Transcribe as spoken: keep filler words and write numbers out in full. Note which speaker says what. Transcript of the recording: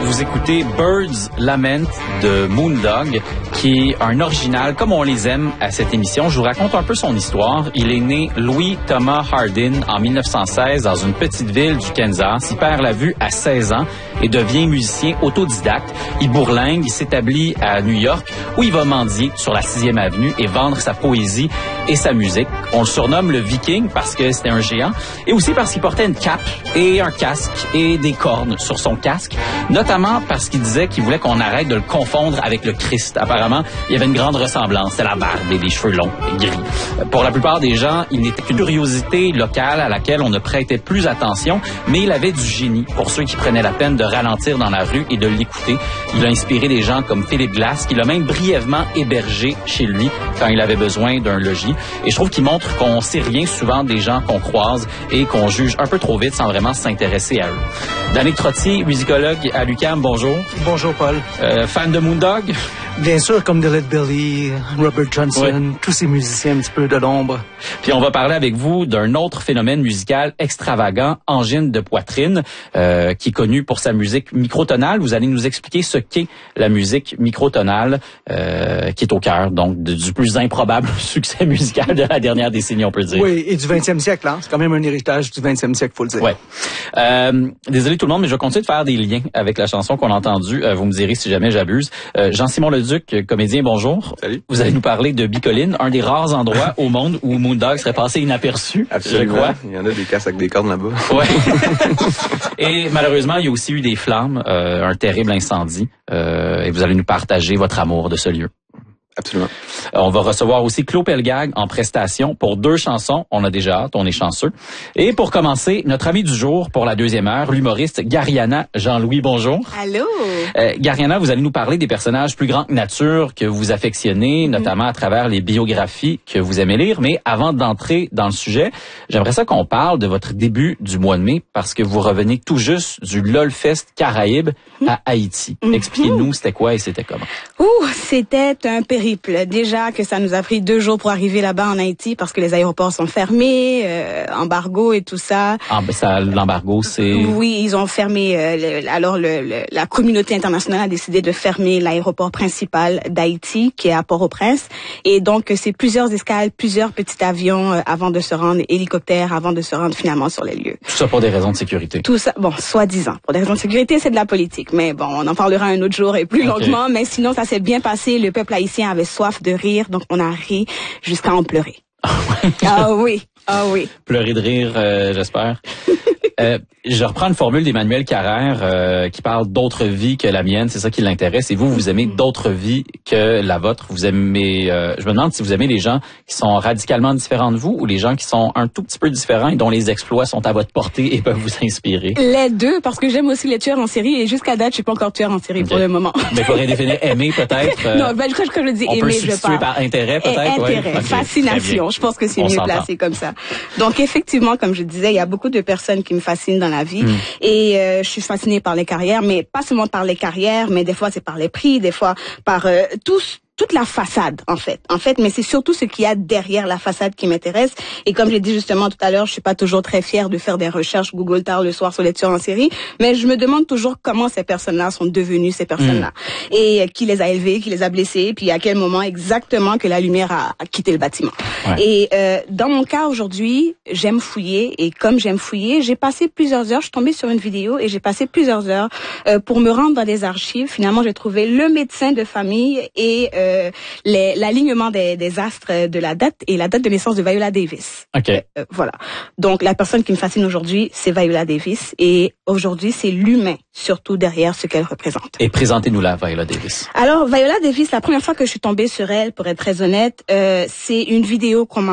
Speaker 1: Vous écoutez Birds Lament de Moondog, qui est un original, comme on les aime à cette émission. Je vous raconte un peu son histoire. Il est né Louis Thomas Hardin en mille neuf cent seize dans une petite ville du Kansas. Il perd la vue à seize ans et devient musicien autodidacte. Il bourlingue, il s'établit à New York où il va mendier sur la sixième avenue et vendre sa poésie et sa musique. On le surnomme le Viking parce que c'était un géant et aussi parce qu'il portait une cape et un casque et des cornes sur son casque, notamment parce qu'il disait qu'il voulait qu'on arrête de le confondre avec le Christ. Apparemment, il y avait une grande ressemblance. C'est la barbe et les cheveux longs et gris. Pour la plupart des gens, il n'était qu'une curiosité locale à laquelle on ne prêtait plus attention, mais il avait du génie pour ceux qui prenaient la peine de ralentir dans la rue et de l'écouter. Il a inspiré des gens comme Philip Glass, qui l'a même brièvement hébergé chez lui quand il avait besoin d'un logis. Et je trouve qu'il montre qu'on sait rien souvent des gens qu'on croise et qu'on juge un peu trop vite sans vraiment s'intéresser à eux. Danick Trottier, musicologue à l'U Q A M, bonjour.
Speaker 2: Bonjour, Paul.
Speaker 1: Euh, fan de Moondog?
Speaker 2: Bien sûr, comme Dead Billy, Robert Johnson,
Speaker 1: ouais.
Speaker 2: Tous ces musiciens un petit peu de l'ombre.
Speaker 1: Puis on va parler avec vous d'un autre phénomène musical extravagant, Angine de poitrine, euh, qui est connu pour sa musique microtonale. Vous allez nous expliquer ce qu'est la musique microtonale, euh, qui est au cœur donc de, du plus improbable succès musical de la dernière décennie, on peut dire.
Speaker 2: Oui, et du vingtième siècle, hein? C'est quand même un héritage du vingtième siècle, faut le dire.
Speaker 1: Ouais. Euh, désolé tout le monde, mais je vais continuer de faire des liens avec la chanson qu'on a entendue. Euh, vous me direz si jamais j'abuse. Euh, Jean-Simon Leduc, comédien, bonjour.
Speaker 3: Salut.
Speaker 1: Vous allez nous parler de Bicoline, un des rares endroits au monde où Moondog serait passé inaperçu,
Speaker 3: Absolument.
Speaker 1: je crois.
Speaker 3: Il y en a des casses avec des cordes là-bas.
Speaker 1: Ouais. Et malheureusement, il y a aussi eu des flammes, euh, un terrible incendie. Euh, et vous allez nous partager votre amour de ce lieu.
Speaker 3: Absolument.
Speaker 1: Euh, on va recevoir aussi Claude Pelgag en prestation pour deux chansons. On a déjà hâte, on est chanceux. Et pour commencer, notre ami du jour pour la deuxième heure, l'humoriste Gariana Jean-Louis. Bonjour.
Speaker 4: Allô.
Speaker 1: Euh, Gariana, vous allez nous parler des personnages plus grands que nature que vous affectionnez, notamment à travers les biographies que vous aimez lire. Mais avant d'entrer dans le sujet, j'aimerais ça qu'on parle de votre début du mois de mai parce que vous revenez tout juste du LOLFest Caraïbes à Haïti. Mm-hmm. Expliquez-nous c'était quoi et c'était comment.
Speaker 4: Ouh, c'était un périple. Déjà que ça nous a pris deux jours pour arriver là-bas en Haïti parce que les aéroports sont fermés, euh, embargo et tout ça.
Speaker 1: Ah, ben ça, l'embargo, c'est...
Speaker 4: Oui, ils ont fermé. Euh, le, alors, le, le, la communauté internationale a décidé de fermer l'aéroport principal d'Haïti, qui est à Port-au-Prince. Et donc, c'est plusieurs escales, plusieurs petits avions euh, avant de se rendre, hélicoptères avant de se rendre finalement sur les lieux.
Speaker 1: Tout ça pour des raisons de sécurité.
Speaker 4: Tout ça, bon, soi-disant. Pour des raisons de sécurité, c'est de la politique. Mais bon, on en parlera un autre jour et plus okay. longuement. Mais sinon, ça s'est bien passé. Le peuple haïtien avait soif de rire, donc on a ri jusqu'à en pleurer. Ah oui, ah oui.
Speaker 1: Pleurer de rire, euh, j'espère. Euh, je reprends une formule d'Emmanuel Carrère euh, qui parle d'autres vies que la mienne, c'est ça qui l'intéresse. Et vous, vous aimez d'autres vies que la vôtre. Vous aimez, euh, je me demande si vous aimez les gens qui sont radicalement différents de vous ou les gens qui sont un tout petit peu différents et dont les exploits sont à votre portée et peuvent vous inspirer.
Speaker 4: Les deux, parce que j'aime aussi les tueurs en série et jusqu'à date, je suis pas encore tueur en série okay. pour le moment.
Speaker 1: Mais il faudrait définir aimer peut-être. Euh,
Speaker 4: non, ben, je crois que je dis aimer, je parle.
Speaker 1: par intérêt peut-être.
Speaker 4: Intérêt,
Speaker 1: ouais. okay.
Speaker 4: fascination. Je pense que c'est
Speaker 1: On
Speaker 4: mieux
Speaker 1: s'entend.
Speaker 4: placé comme ça. Donc effectivement, comme je disais, il y a beaucoup de personnes qui me fascinent dans la vie. Mmh. Et euh, je suis fascinée par les carrières, mais pas seulement par les carrières, mais des fois c'est par les prix, des fois par euh, tous toute la façade, en fait. En fait, mais c'est surtout ce qu'il y a derrière la façade qui m'intéresse. Et comme j'ai dit justement tout à l'heure, je suis pas toujours très fière de faire des recherches Google tard le soir sur les tueurs en série, mais je me demande toujours comment ces personnes-là sont devenues ces personnes-là. Mmh. Et euh, qui les a élevées, qui les a blessées, puis à quel moment exactement que la lumière a, a quitté le bâtiment. Ouais. Et euh, dans mon cas aujourd'hui, j'aime fouiller. Et comme j'aime fouiller, j'ai passé plusieurs heures, je suis tombée sur une vidéo et j'ai passé plusieurs heures euh, pour me rendre dans des archives. Finalement, j'ai trouvé le médecin de famille et euh, Euh, les, l'alignement des, des astres de la date et la date de naissance de Viola Davis.
Speaker 1: Ok.
Speaker 4: Euh, voilà. Donc la personne qui me fascine aujourd'hui, c'est Viola Davis et aujourd'hui c'est l'humain surtout derrière ce qu'elle représente.
Speaker 1: Et présentez-nous la Viola Davis.
Speaker 4: Alors Viola Davis, la première fois que je suis tombée sur elle, pour être très honnête, euh, c'est une vidéo qu'on m'a